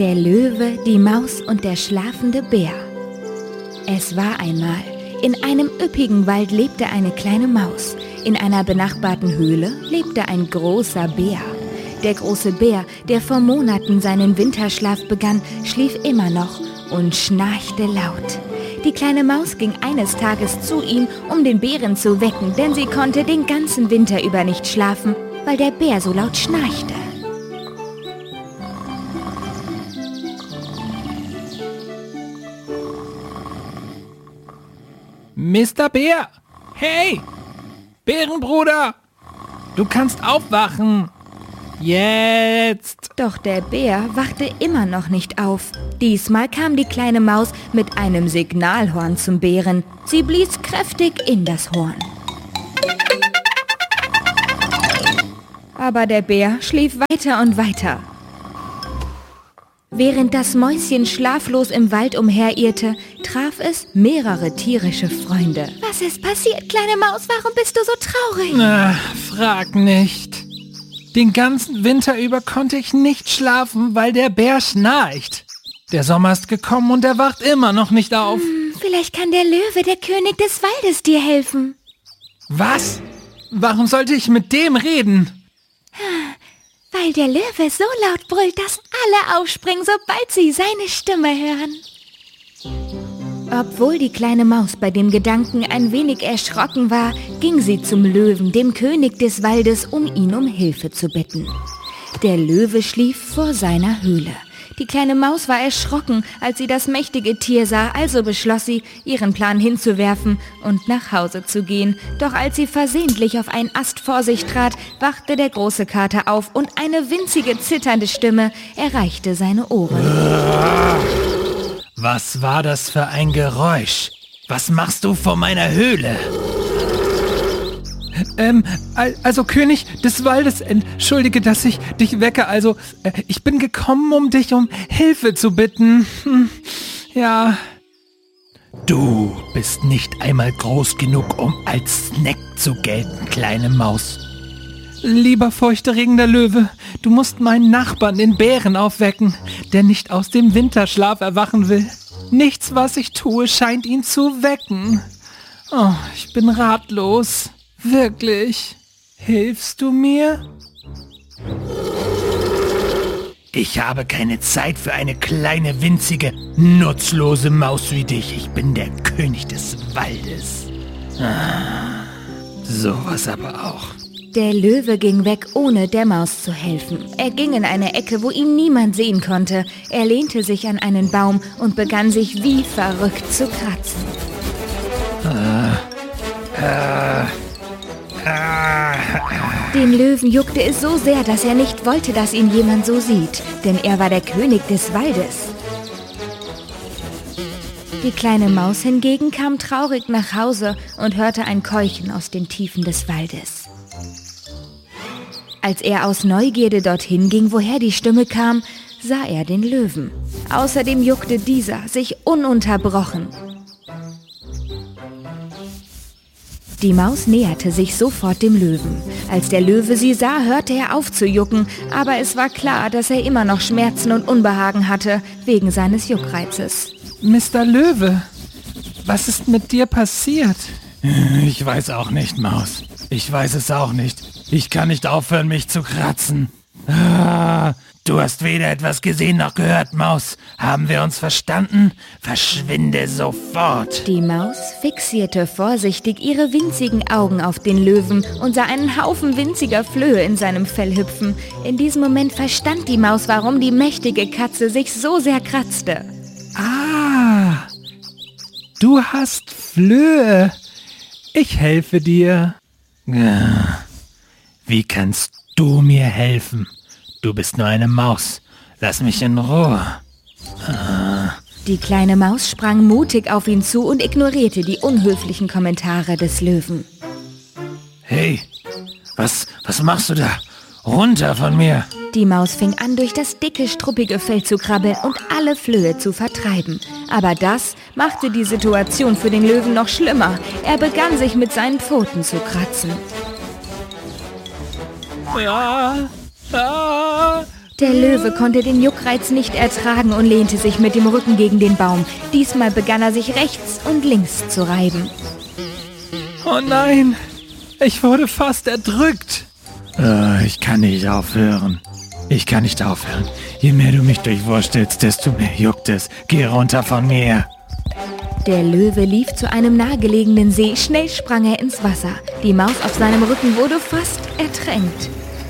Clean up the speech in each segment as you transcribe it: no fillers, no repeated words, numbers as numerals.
Der Löwe, die Maus und der schlafende Bär. Es war einmal, in einem üppigen Wald lebte eine kleine Maus. In einer benachbarten Höhle lebte ein großer Bär. Der große Bär, der vor Monaten seinen Winterschlaf begann, schlief immer noch und schnarchte laut. Die kleine Maus ging eines Tages zu ihm, um den Bären zu wecken, denn sie konnte den ganzen Winter über nicht schlafen, weil der Bär so laut schnarchte. Mr. Bär! Hey! Bärenbruder! Du kannst aufwachen! Jetzt! Doch der Bär wachte immer noch nicht auf. Diesmal kam die kleine Maus mit einem Signalhorn zum Bären. Sie blies kräftig in das Horn. Aber der Bär schlief weiter und weiter. Während das Mäuschen schlaflos im Wald umherirrte, traf es mehrere tierische Freunde. Was ist passiert, kleine Maus? Warum bist du so traurig? Na, frag nicht. Den ganzen Winter über konnte ich nicht schlafen, weil der Bär schnarcht. Der Sommer ist gekommen und er wacht immer noch nicht auf. Vielleicht kann der Löwe, der König des Waldes, dir helfen. Was? Warum sollte ich mit dem reden? Weil der Löwe so laut brüllt, dass alle aufspringen, sobald sie seine Stimme hören. Obwohl die kleine Maus bei dem Gedanken ein wenig erschrocken war, ging sie zum Löwen, dem König des Waldes, um ihn um Hilfe zu bitten. Der Löwe schlief vor seiner Höhle. Die kleine Maus war erschrocken, als sie das mächtige Tier sah, also beschloss sie, ihren Plan hinzuwerfen und nach Hause zu gehen. Doch als sie versehentlich auf einen Ast vor sich trat, wachte der große Kater auf und eine winzige, zitternde Stimme erreichte seine Ohren. Was war das für ein Geräusch? Was machst du vor meiner Höhle? Also König des Waldes, entschuldige, dass ich dich wecke. Ich bin gekommen, um dich um Hilfe zu bitten. Ja. Du bist nicht einmal groß genug, um als Snack zu gelten, kleine Maus. Lieber feuchterregender Löwe, du musst meinen Nachbarn, den Bären, aufwecken, der nicht aus dem Winterschlaf erwachen will. Nichts, was ich tue, scheint ihn zu wecken. Oh, ich bin ratlos. Wirklich? Hilfst du mir? Ich habe keine Zeit für eine kleine, winzige, nutzlose Maus wie dich. Ich bin der König des Waldes. Sowas aber auch. Der Löwe ging weg, ohne der Maus zu helfen. Er ging in eine Ecke, wo ihn niemand sehen konnte. Er lehnte sich an einen Baum und begann sich wie verrückt zu kratzen. Den Löwen juckte es so sehr, dass er nicht wollte, dass ihn jemand so sieht, denn er war der König des Waldes. Die kleine Maus hingegen kam traurig nach Hause und hörte ein Keuchen aus den Tiefen des Waldes. Als er aus Neugierde dorthin ging, woher die Stimme kam, sah er den Löwen. Außerdem juckte dieser sich ununterbrochen. Die Maus näherte sich sofort dem Löwen. Als der Löwe sie sah, hörte er auf zu jucken, aber es war klar, dass er immer noch Schmerzen und Unbehagen hatte, wegen seines Juckreizes. Mr. Löwe, was ist mit dir passiert? Ich weiß auch nicht, Maus. Ich weiß es auch nicht. Ich kann nicht aufhören, mich zu kratzen. Du hast weder etwas gesehen noch gehört, Maus. Haben wir uns verstanden? Verschwinde sofort. Die Maus fixierte vorsichtig ihre winzigen Augen auf den Löwen und sah einen Haufen winziger Flöhe in seinem Fell hüpfen. In diesem Moment verstand die Maus, warum die mächtige Katze sich so sehr kratzte. Ah, du hast Flöhe. Ich helfe dir. Wie kannst du mir helfen? Du bist nur eine Maus. Lass mich in Ruhe. Die kleine Maus sprang mutig auf ihn zu und ignorierte die unhöflichen Kommentare des Löwen. Hey, was machst du da? Runter von mir! Die Maus fing an, durch das dicke, struppige Fell zu krabbeln und alle Flöhe zu vertreiben. Aber das machte die Situation für den Löwen noch schlimmer. Er begann sich mit seinen Pfoten zu kratzen. Der Löwe konnte den Juckreiz nicht ertragen und lehnte sich mit dem Rücken gegen den Baum. Diesmal begann er sich rechts und links zu reiben. Oh nein, ich wurde fast erdrückt. Ich kann nicht aufhören. Je mehr du mich durchwurstelst, desto mehr juckt es. Geh runter von mir. Der Löwe lief zu einem nahegelegenen See. Schnell sprang er ins Wasser. Die Maus auf seinem Rücken wurde fast ertränkt.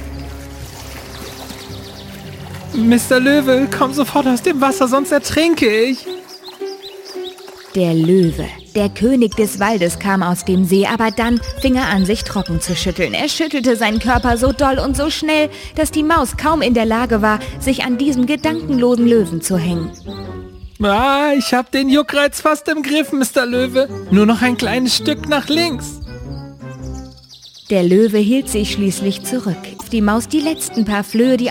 Mr. Löwe, komm sofort aus dem Wasser, sonst ertrinke ich. Der Löwe, der König des Waldes, kam aus dem See, aber dann fing er an, sich trocken zu schütteln. Er schüttelte seinen Körper so doll und so schnell, dass die Maus kaum in der Lage war, sich an diesem gedankenlosen Löwen zu hängen. Ich hab den Juckreiz fast im Griff, Mr. Löwe. Nur noch ein kleines Stück nach links. Der Löwe hielt sich schließlich zurück. Die Maus die letzten paar Flöhe, die